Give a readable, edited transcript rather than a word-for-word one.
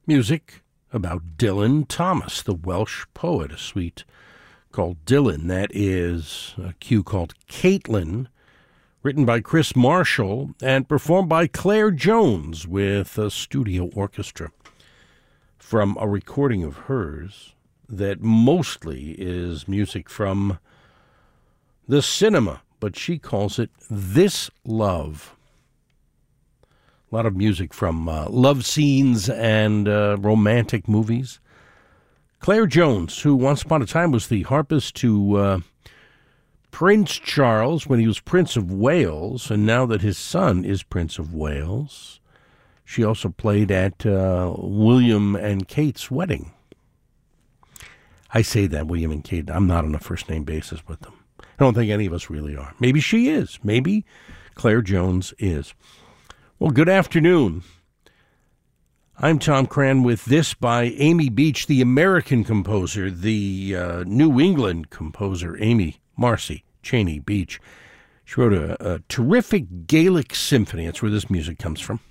Music about Dylan Thomas, the Welsh poet, a suite called Dylan. That is a cue called Caitlin, written by Chris Marshall and performed by Claire Jones with a studio orchestra, from a recording of hers that mostly is music from the cinema, but she calls it This Love. A lot of music from love scenes and romantic movies. Claire Jones, who once upon a time was the harpist to Prince Charles when he was Prince of Wales, and now that his son is Prince of Wales, she also played at William and Kate's wedding. I say that, William and Kate, I'm not on a first-name basis with them. I don't think any of us really are. Maybe she is. Maybe Claire Jones is. Well, good afternoon. I'm Tom Cran with This by Amy Beach, the American composer, the New England composer, Amy Marcy Cheney Beach. She wrote a terrific Gaelic symphony. That's where this music comes from.